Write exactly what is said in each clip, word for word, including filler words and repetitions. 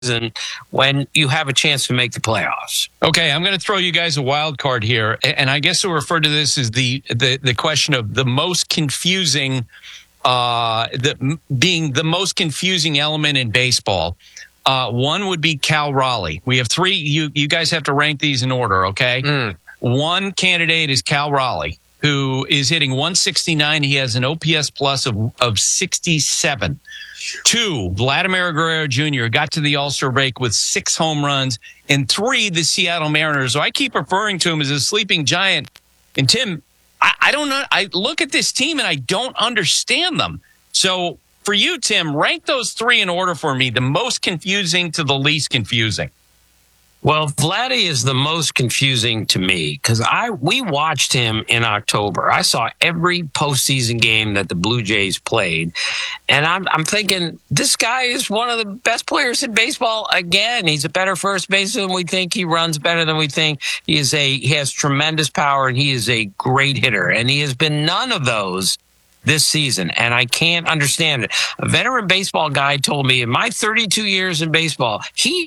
when you have a chance to make the playoffs. Okay, I'm going to throw you guys a wild card here, and I guess we'll refer to this as the the, the question of the most confusing, uh, the being the most confusing element in baseball. Uh, one would be Cal Raleigh. We have three. You you guys have to rank these in order, okay? Mm. One candidate is Cal Raleigh, who is hitting one sixty-nine. He has an O P S plus of, of sixty-seven. Two, Vladimir Guerrero Junior got to the All-Star break with six home runs. And three, the Seattle Mariners. So I keep referring to him as a sleeping giant. And Tim, I, I don't know. I look at this team and I don't understand them. So for you, Tim, rank those three in order for me, the most confusing to the least confusing. Well, Vladdy is the most confusing to me because I we watched him in October. I saw every postseason game that the Blue Jays played, and I'm I'm thinking this guy is one of the best players in baseball. Again, he's a better first baseman than we think. He runs better than we think. He is a he has tremendous power, and he is a great hitter. And he has been none of those this season, and I can't understand it. A veteran baseball guy told me in my thirty-two years in baseball, he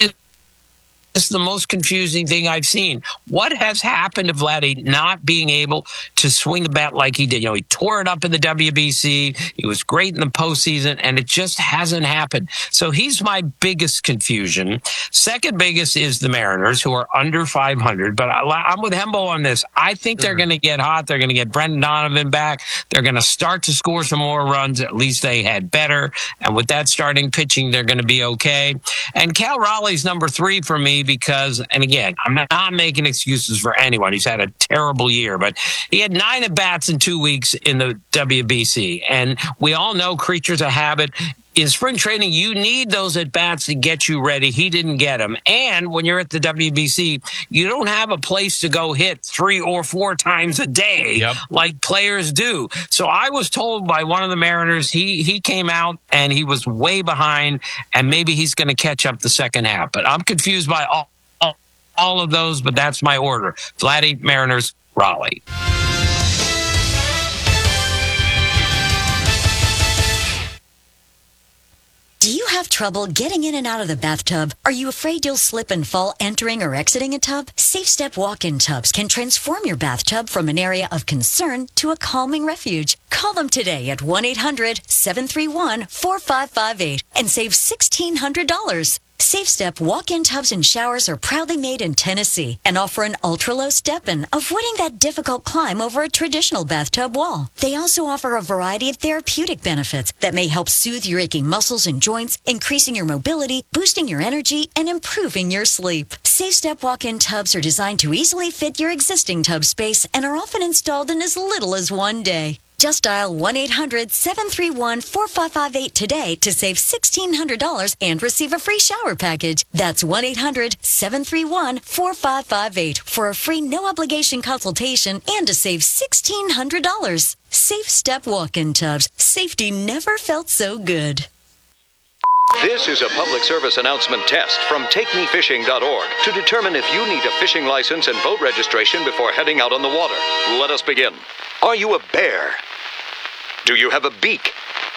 It's the most confusing thing I've seen. What has happened to Vladdy not being able to swing the bat like he did? You know, he tore it up in the W B C. He was great in the postseason, and it just hasn't happened. So he's my biggest confusion. Second biggest is the Mariners, who are under five hundred. But I, I'm with Hembo on this. I think they're going to get hot. They're going to get Brendan Donovan back. They're going to start to score some more runs. At least they had better. And with that starting pitching, they're going to be okay. And Cal Raleigh's number three for me because, and again, I'm not, not making excuses for anyone. He's had a terrible year, but he had nine at-bats in two weeks in the W B C. And we all know creatures of habit. In spring training, you need those at-bats to get you ready. He didn't get them. And when you're at the W B C, you don't have a place to go hit three or four times a day yep. like players do. So I was told by one of the Mariners, he, he came out and he was way behind, and maybe he's going to catch up the second half. But I'm confused by all, all, all of those, but that's my order. Vladdy, Mariners, Raleigh. Do you have trouble getting in and out of the bathtub? Are you afraid you'll slip and fall entering or exiting a tub? Safe Step walk-in tubs can transform your bathtub from an area of concern to a calming refuge. Call them today at one eight hundred seven three one four five five eight and save sixteen hundred dollars. Safe Step walk-in tubs and showers are proudly made in Tennessee and offer an ultra-low step-in, avoiding that difficult climb over a traditional bathtub wall. They also offer a variety of therapeutic benefits that may help soothe your aching muscles and joints, increasing your mobility, boosting your energy, and improving your sleep. Safe Step walk-in tubs are designed to easily fit your existing tub space and are often installed in as little as one day. Just dial one eight hundred seven three one four five five eight today to save sixteen hundred dollars and receive a free shower package. That's one eight hundred seven three one four five five eight for a free no-obligation consultation and to save sixteen hundred dollars. Safe Step walk-in tubs. Safety never felt so good. This is a public service announcement test from take me fishing dot org to determine if you need a fishing license and boat registration before heading out on the water. Let us begin. Are you a bear? Do you have a beak?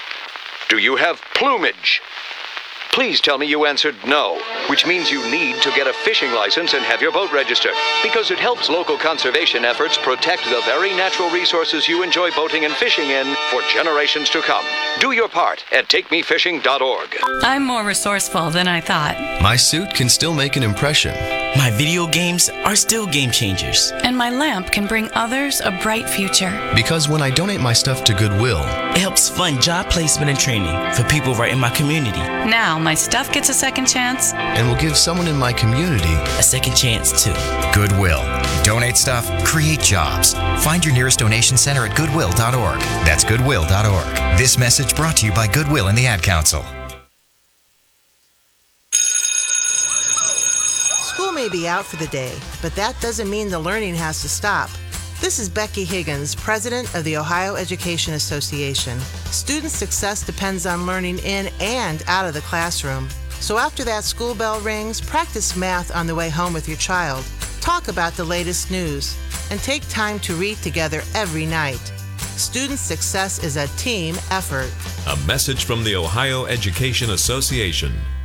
Do you have plumage? Please tell me you answered no, which means you need to get a fishing license and have your boat registered, because it helps local conservation efforts protect the very natural resources you enjoy boating and fishing in for generations to come. Do your part at take me fishing dot org. I'm more resourceful than I thought. My suit can still make an impression. My video games are still game changers. And my lamp can bring others a bright future. Because when I donate my stuff to Goodwill, it helps fund job placement and training for people right in my community. Now my stuff gets a second chance. And will give someone in my community a second chance too. Goodwill. Donate stuff, create jobs. Find your nearest donation center at goodwill dot org. That's goodwill dot org. This message brought to you by Goodwill and the Ad Council. School may be out for the day, but that doesn't mean the learning has to stop. This is Becky Higgins, president of the Ohio Education Association. Student success depends on learning in and out of the classroom. So after that school bell rings, practice math on the way home with your child. Talk about the latest news, and take time to read together every night. Student success is a team effort. A message from the Ohio Education Association.